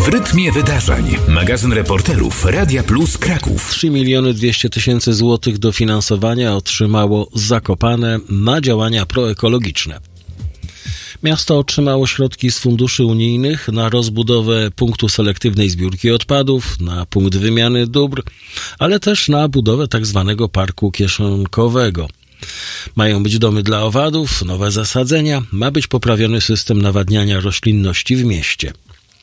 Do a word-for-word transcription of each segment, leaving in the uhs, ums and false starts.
W rytmie wydarzeń. Magazyn reporterów Radia Plus Kraków. trzy miliony dwieście tysięcy złotych dofinansowania otrzymało Zakopane na działania proekologiczne. Miasto otrzymało środki z funduszy unijnych na rozbudowę punktu selektywnej zbiórki odpadów, na punkt wymiany dóbr, ale też na budowę tzw. parku kieszonkowego. Mają być domy dla owadów, nowe zasadzenia, ma być poprawiony system nawadniania roślinności w mieście.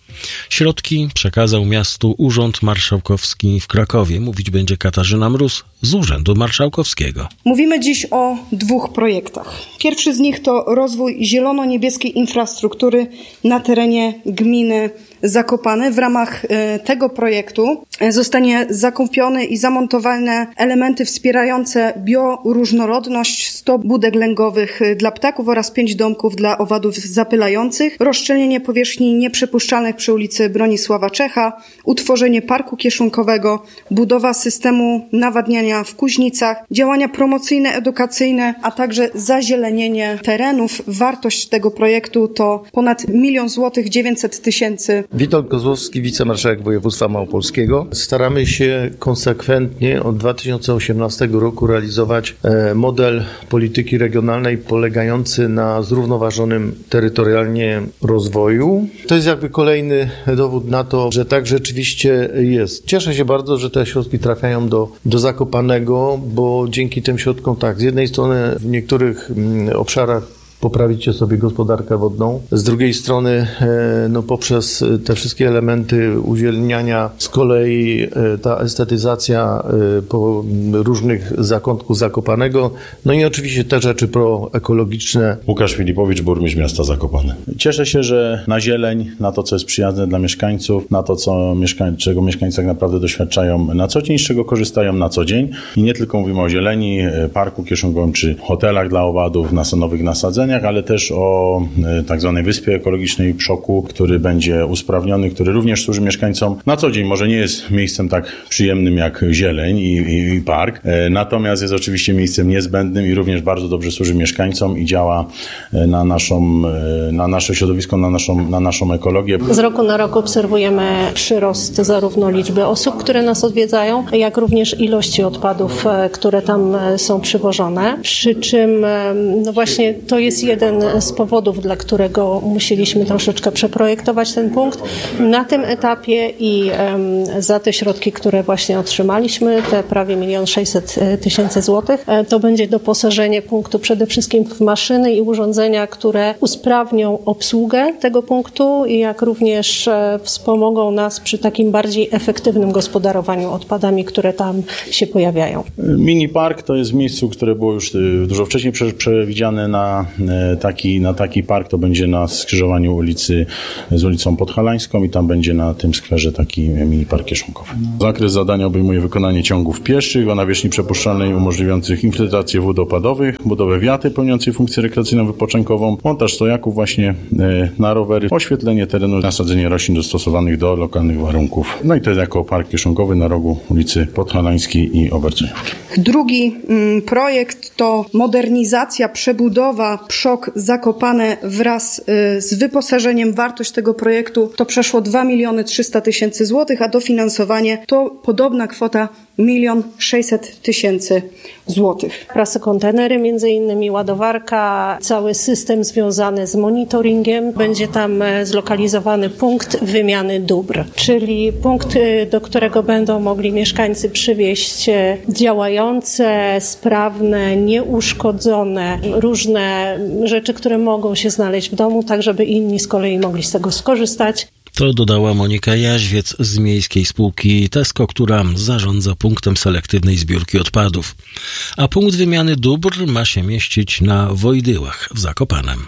Środki przekazał miastu Urząd Marszałkowski w Krakowie. Mówić będzie Katarzyna Mróz z Urzędu Marszałkowskiego. Mówimy dziś o dwóch projektach. Pierwszy z nich to rozwój zielono-niebieskiej infrastruktury na terenie gminy Zakopane. W ramach tego projektu zostanie zakupione i zamontowane elementy wspierające bioróżnorodność, sto budek lęgowych dla ptaków oraz pięć domków dla owadów zapylających, rozszczelnienie powierzchni nieprzepuszczalnych przy ulicy Bronisława Czecha, utworzenie parku kieszonkowego, budowa systemu nawadniania w Kuźnicach, działania promocyjne, edukacyjne, a także zazielenienie terenów. Wartość tego projektu to ponad milion złotych dziewięćset tysięcy. Witold Kozłowski, wicemarszałek województwa małopolskiego. Staramy się konsekwentnie od dwa tysiące osiemnastego roku realizować model polityki regionalnej polegający na zrównoważonym terytorialnie rozwoju. To jest jakby kolejny dowód na to, że tak rzeczywiście jest. Cieszę się bardzo, że te środki trafiają do, do Zakopanego, bo dzięki tym środkom tak, z jednej strony w niektórych obszarach poprawicie sobie gospodarkę wodną. Z drugiej strony no, poprzez te wszystkie elementy uzielniania z kolei ta estetyzacja po różnych zakątków Zakopanego, no i oczywiście te rzeczy proekologiczne. Łukasz Filipowicz, burmistrz miasta Zakopane. Cieszę się, że na zieleń, na to, co jest przyjazne dla mieszkańców, na to, co mieszkań, czego mieszkańcy tak naprawdę doświadczają na co dzień, z czego korzystają na co dzień. I nie tylko mówimy o zieleni, parku kieszonkowym czy hotelach dla owadów, na nowych nasadzeniach, ale też o tak zwanej wyspie ekologicznej Przoku, który będzie usprawniony, który również służy mieszkańcom na co dzień. Może nie jest miejscem tak przyjemnym jak zieleń i, i, i park, natomiast jest oczywiście miejscem niezbędnym i również bardzo dobrze służy mieszkańcom i działa na naszą, na nasze środowisko, na naszą, na naszą ekologię. Z roku na rok obserwujemy przyrost zarówno liczby osób, które nas odwiedzają, jak również ilości odpadów, które tam są przywożone. Przy czym no właśnie to jest jeden z powodów, dla którego musieliśmy troszeczkę przeprojektować ten punkt. Na tym etapie i um, za te środki, które właśnie otrzymaliśmy, te prawie milion sześćset tysięcy złotych, to będzie doposażenie punktu przede wszystkim w maszyny i urządzenia, które usprawnią obsługę tego punktu i jak również e, wspomogą nas przy takim bardziej efektywnym gospodarowaniu odpadami, które tam się pojawiają. Mini park to jest miejsce, które było już dużo wcześniej przewidziane na Taki, na taki park. To będzie na skrzyżowaniu ulicy z ulicą Podhalańską i tam będzie na tym skwerze taki mini park kieszonkowy. Zakres zadania obejmuje wykonanie ciągów pieszych o nawierzchni przepuszczalnej umożliwiających infiltrację wód opadowych, budowę wiaty pełniącej funkcję rekreacyjną wypoczynkową, montaż stojaków właśnie na rowery, oświetlenie terenu, nasadzenie roślin dostosowanych do lokalnych warunków. No i to jako park kieszonkowy na rogu ulicy Podhalańskiej i Oberconiówki. Drugi mm, projekt to modernizacja, przebudowa Przok Zakopane wraz y, z wyposażeniem. Wartość tego projektu to przeszło dwa miliony trzysta tysięcy złotych, a dofinansowanie to podobna kwota milion sześćset tysięcy złotych. Prasy kontenery, między innymi ładowarka, cały system związany z monitoringiem. Będzie tam zlokalizowany punkt wymiany dóbr, czyli punkt, do którego będą mogli mieszkańcy przywieźć działające, sprawne, nieuszkodzone, różne rzeczy, które mogą się znaleźć w domu, tak żeby inni z kolei mogli z tego skorzystać. To dodała Monika Jaźwiec z Miejskiej Spółki Tesco, która zarządza punktem selektywnej zbiórki odpadów. A punkt wymiany dóbr ma się mieścić na Wojdyłach w Zakopanem.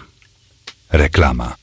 Reklama.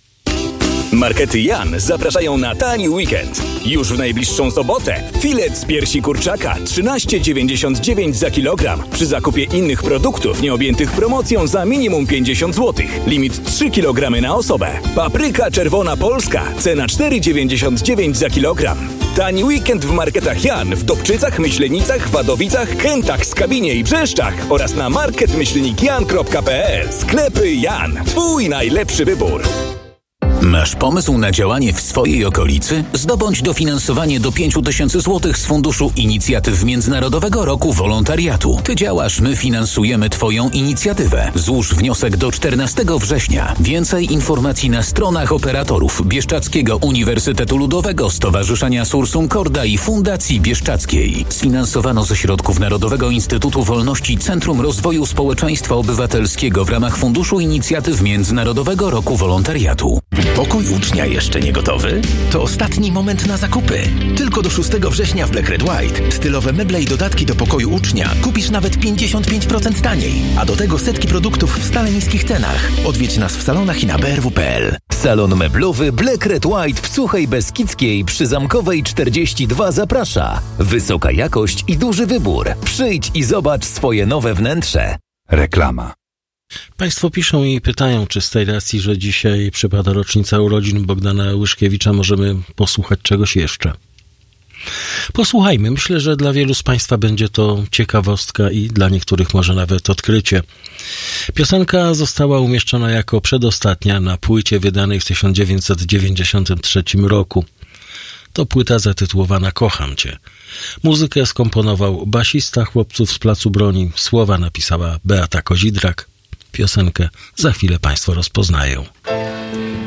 Markety Jan zapraszają na tani weekend. Już w najbliższą sobotę filet z piersi kurczaka trzynaście dziewięćdziesiąt dziewięć za kilogram. Przy zakupie innych produktów nieobjętych promocją za minimum pięćdziesiąt złotych. Limit trzy kilogramy na osobę. Papryka czerwona polska. Cena cztery dziewięćdziesiąt dziewięć za kilogram. Tani weekend w marketach Jan w Dobczycach, Myślenicach, Wadowicach, Chętach, Skabinie i Brzeszczach oraz na market myślnik jan kropka p l. Sklepy Jan. Twój najlepszy wybór. Masz pomysł na działanie w swojej okolicy? Zdobądź dofinansowanie do pięć tysięcy złotych z Funduszu Inicjatyw Międzynarodowego Roku Wolontariatu. Ty działasz, my finansujemy Twoją inicjatywę. Złóż wniosek do czternastego września. Więcej informacji na stronach operatorów Bieszczadzkiego Uniwersytetu Ludowego, Stowarzyszenia Sursum Corda i Fundacji Bieszczadzkiej. Sfinansowano ze środków Narodowego Instytutu Wolności Centrum Rozwoju Społeczeństwa Obywatelskiego w ramach Funduszu Inicjatyw Międzynarodowego Roku Wolontariatu. Pokój ucznia jeszcze nie gotowy? To ostatni moment na zakupy. Tylko do szóstego września w Black Red White stylowe meble i dodatki do pokoju ucznia kupisz nawet pięćdziesiąt pięć procent taniej, a do tego setki produktów w stale niskich cenach. Odwiedź nas w salonach i na b r w kropka p l. Salon meblowy Black Red White w Suchej Beskidzkiej przy Zamkowej czterdzieści dwa zaprasza. Wysoka jakość i duży wybór. Przyjdź i zobacz swoje nowe wnętrze. Reklama. Państwo piszą i pytają, czy z tej racji, że dzisiaj przypada rocznica urodzin Bogdana Łyszkiewicza, możemy posłuchać czegoś jeszcze. Posłuchajmy. Myślę, że dla wielu z Państwa będzie to ciekawostka i dla niektórych może nawet odkrycie. Piosenka została umieszczona jako przedostatnia na płycie wydanej w tysiąc dziewięćset dziewięćdziesiątym trzecim roku. To płyta zatytułowana Kocham Cię. Muzykę skomponował basista Chłopców z Placu Broni. Słowa napisała Beata Kozidrak. Piosenkę za chwilę Państwo rozpoznają.